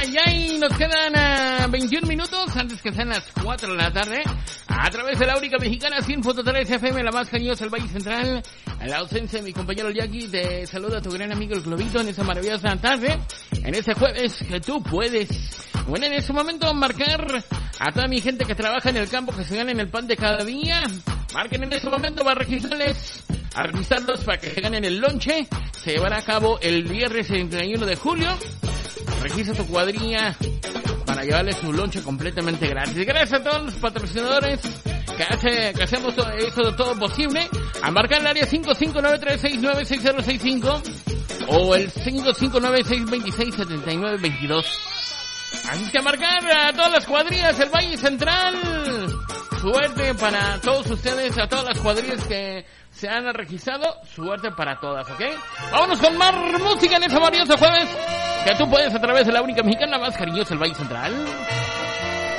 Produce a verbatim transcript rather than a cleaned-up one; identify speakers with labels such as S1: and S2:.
S1: ay, ay, nos quedan uh, veintiún minutos antes que sean las cuatro de la tarde. A través de la única mexicana cien punto tres F M, la más cariñosa del Valle Central. En la ausencia de mi compañero el Jackie, te saluda a tu gran amigo el Globito en esta maravillosa tarde. En este jueves que tú puedes. Bueno, en este momento marcar a toda mi gente que trabaja en el campo, que se ganen el pan de cada día. Marquen en este momento para registrarles, a registrarlos para que se ganen el lonche. Se llevará a cabo el viernes treinta y uno de julio. Registra tu cuadrilla para llevarles su lonche completamente gratis. Gracias a todos los patrocinadores que, hace, que hacemos todo, eso todo posible. A marcar el área cinco cinco nueve tres seis nueve seis cero seis cinco o el cinco cinco nueve seis dos seis siete nueve dos dos. Así que a marcar a todas las cuadrillas del Valle Central. Suerte para todos ustedes, a todas las cuadrillas que se han registrado. Suerte para todas, ¿ok? Vámonos con más música en ese maravilloso jueves que tú puedes a través de la única mexicana más cariñosa del Valle Central.